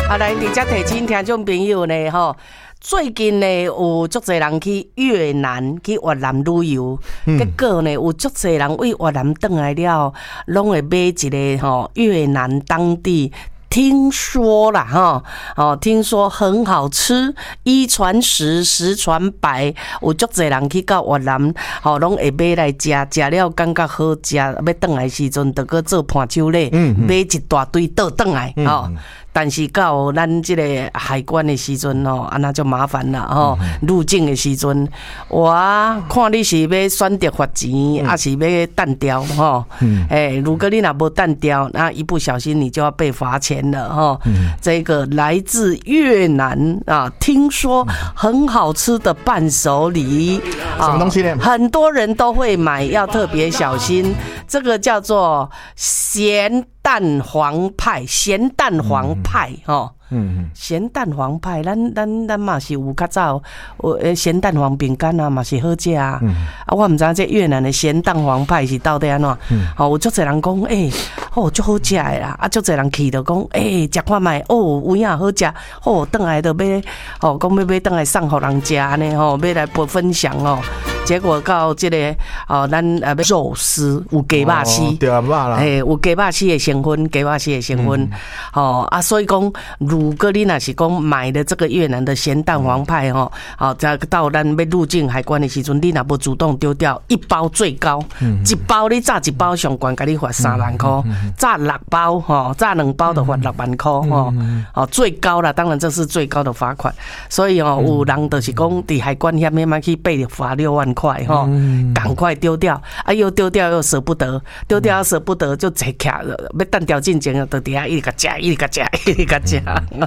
来，伫遮提醒听众朋友呢，最近呢有足侪人去越南去越南旅游，结果呢有足侪人为越南转来了，拢会买一个越南当地。听说啦听说很好吃，一传十，十传百，有足侪人去到越南，拢会买来食，食了感觉好食，要转来时阵，就搁做伴手礼，买一大堆倒转来但是到咱这个海关的时阵安那就麻烦了入境的时阵，我看你是要选择罚钱，还是要单调如果你若无单调，那一不小心你就要被罚钱了这个来自越南听说很好吃的伴手礼什么东西呢？ 很多人都会买，要特别小心。这个叫做咸蛋黄派，咸蛋黄派咸蛋黄派，咱嘛是有较早咸蛋黄饼干啊，嘛是好食啊。我唔知这越南的咸蛋黄派是到底安怎？有足侪人讲，足好食的啦。足侪人去就讲，食看卖，有影好食，转来就要，讲要转来送互人食呢，要来分享结果到这个咱肉丝有鸡肉丝， 对啊，肉啦， 有鸡肉丝的成分，鸡肉丝的成分，所以讲，如果你若是讲买的这个越南的咸蛋黄派再到咱要入境海关的时阵，你若无主动丢掉，一包最高，一包你炸一包上悬，给你罚3万块，炸6包炸2包就罚6万块最高啦，当然这是最高的罚款，所以有人就是讲，伫海关遐慢慢去被罚6万块赶快丢掉又丢掉又舍不得，丢掉又舍不得就坐起来，要单调进前就底下一直甲食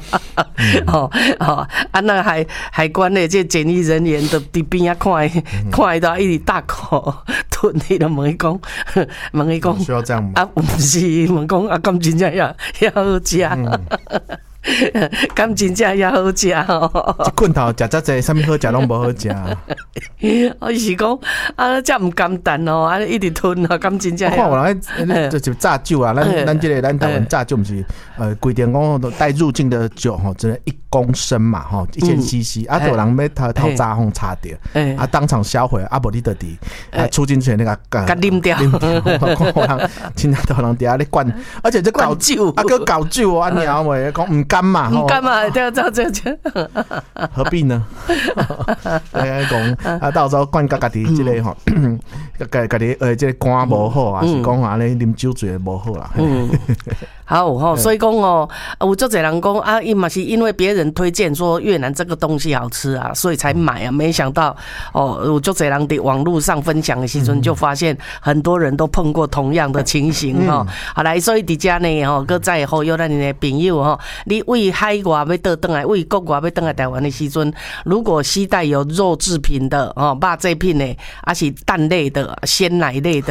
那海关的这检疫人员就伫边啊看到一直大口吞，你就问伊讲， 需要这样吗？ 不是，问讲敢真正也好食。敢真正也好食一棍头食遮济，啥物好食拢无好食。 我是讲这唔甘淡一直吞敢真正。 看有人就是炸酒啊，咱这个咱台湾炸酒不是规定讲带入境的酒只能1公升嘛1000cc，都有人要偷炸风插掉，当场销毁，无你就伫出境前那个啉掉， 看人真正都人底下咧灌，而且这搞酒叫搞酒啊，鸟喂讲唔甘嘛， 对， 何必呢？讲到时候灌家己这个家己这个肝无好啊，是讲安尼啉酒醉无好啦。 好所以讲有足侪人讲伊嘛是因为别人推荐说越南这个东西好吃啊，所以才买啊。没想到有足侪人伫网络上分享的时阵，就发现很多人都碰过同样的情形好来，所以伫遮呢搁再呼吁咱的朋友你为海外要倒转来，为国外要倒来台湾的时阵，如果携带有肉制品的肉制品的还是蛋类的、鲜奶类的。